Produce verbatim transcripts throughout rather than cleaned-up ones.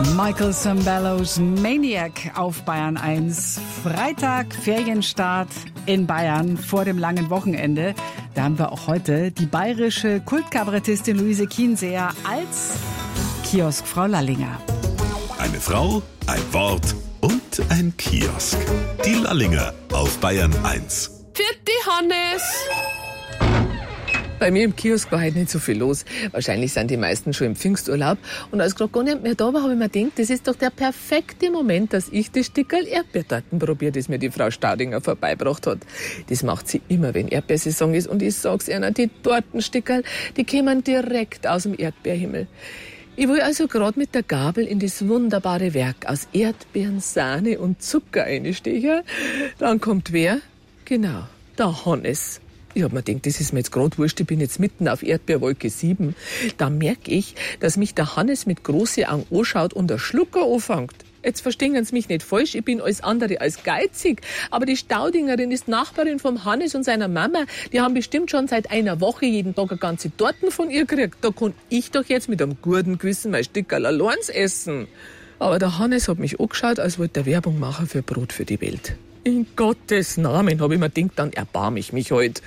Michael Sambellos Maniac auf Bayern eins. Freitag, Ferienstart in Bayern vor dem langen Wochenende. Da haben wir auch heute die bayerische Kultkabarettistin Luise Kienseer als Kioskfrau Lallinger. Eine Frau, ein Wort und ein Kiosk. Die Lallinger auf Bayern eins. Vierte Hannes! Bei mir im Kiosk war heute nicht so viel los. Wahrscheinlich sind die meisten schon im Pfingsturlaub. Und als gerade gar nicht mehr da war, habe ich mir gedacht, das ist doch der perfekte Moment, dass ich das Stickerl Erdbeertorten probiere, das mir die Frau Staudinger vorbeigebracht hat. Das macht sie immer, wenn Erdbeersaison ist. Und ich sag's Ihnen, die Tortenstickerl, die kämen direkt aus dem Erdbeerhimmel. Ich will also gerade mit der Gabel in das wunderbare Werk aus Erdbeeren, Sahne und Zucker einstechen. Dann kommt wer? Genau, der Hannes. Ich hab mir gedacht, das ist mir jetzt gerade wurscht, ich bin jetzt mitten auf Erdbeerwolke sieben. Da merke ich, dass mich der Hannes mit großen Augen anschaut und der Schlucker anfängt. Jetzt verstehen Sie mich nicht falsch, ich bin alles andere als geizig. Aber die Staudingerin ist Nachbarin vom Hannes und seiner Mama. Die haben bestimmt schon seit einer Woche jeden Tag eine ganze Torten von ihr gekriegt. Da kann ich doch jetzt mit einem guten Gewissen mein Stickerl allein essen. Aber der Hannes hat mich angeschaut, als wollte er Werbung machen für Brot für die Welt. In Gottes Namen, habe ich mir gedacht, dann erbarm ich mich heute.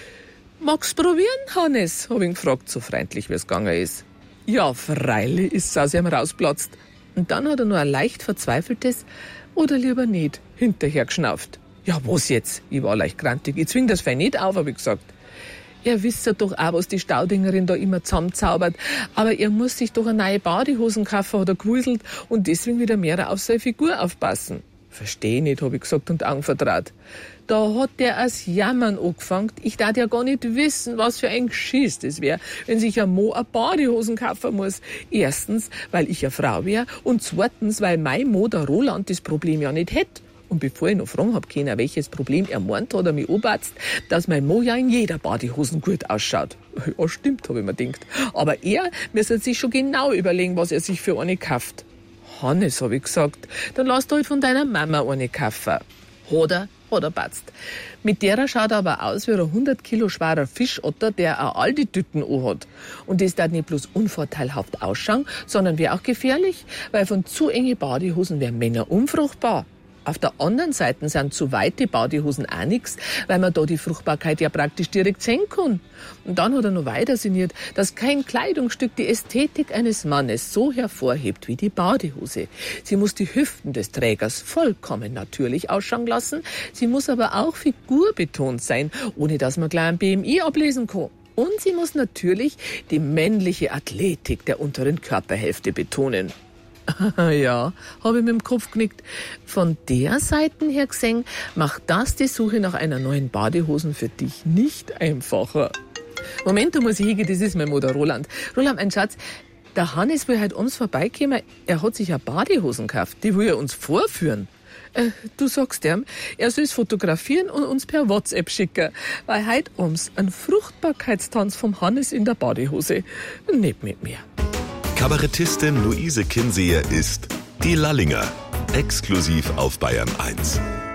Magst du probieren, Hannes? Habe ich ihn gefragt, so freundlich wie es gegangen ist. Ja, freilich, ist es aus ihm rausplatzt. Und dann hat er nur ein leicht verzweifeltes oder lieber nicht hinterher geschnauft. Ja, was jetzt? Ich war leicht grantig. Ich zwing das fein nicht auf, habe ich gesagt. Er wisst ja doch auch, was die Staudingerin da immer zusammenzaubert. Aber er muss sich doch eine neue Badehosen kaufen, hat er gewuselt, und deswegen wieder mehr auf seine Figur aufpassen. Versteh nicht, habe ich gesagt und Augen vertraut. Da hat der als Jammern angefangen. Ich darf ja gar nicht wissen, was für ein Geschiss das wäre, wenn sich ein Mo eine Badehosen kaufen muss. Erstens, weil ich eine Frau wäre, und zweitens, weil mein Mo, der Roland, das Problem ja nicht hätte. Und bevor ich noch fragen hab können, welches Problem er meint, hat er mich angebatzt, dass mein Mo ja in jeder Badehosen gut ausschaut. Ja, stimmt, habe ich mir gedacht. Aber er müsste sich schon genau überlegen, was er sich für eine kauft. Hannes, habe ich gesagt, dann lass du halt von deiner Mama eine kaufen. Hat er, hat er batzt. Mit derer schaut er aber aus wie ein hundert Kilo schwerer Fischotter, der auch all die Tüten anhat. Und das darf nicht bloß unvorteilhaft ausschauen, sondern wäre auch gefährlich, weil von zu enge Badehosen wären Männer unfruchtbar. Auf der anderen Seite sind zu weite Badehosen auch nichts, weil man da die Fruchtbarkeit ja praktisch direkt sehen kann. Und dann hat er noch weiter sinniert, dass kein Kleidungsstück die Ästhetik eines Mannes so hervorhebt wie die Badehose. Sie muss die Hüften des Trägers vollkommen natürlich ausschauen lassen. Sie muss aber auch figurbetont sein, ohne dass man gleich ein B M I ablesen kann. Und sie muss natürlich die männliche Athletik der unteren Körperhälfte betonen. Ja, habe ich mit dem Kopf genickt. Von der Seite her gesehen, macht das die Suche nach einer neuen Badehosen für dich nicht einfacher. Moment, da muss ich hingehen, das ist mein Mutter Roland. Roland, mein Schatz, der Hannes will heute uns vorbeikommen. Er hat sich eine Badehosen gekauft, die will er uns vorführen. Äh, du sagst ihm, er soll es fotografieren und uns per WhatsApp schicken, weil heute abends ein Fruchtbarkeitstanz vom Hannes in der Badehose. Nicht mit mir. Kabarettistin Luise Kienseer ist die Lallinger, exklusiv auf Bayern eins.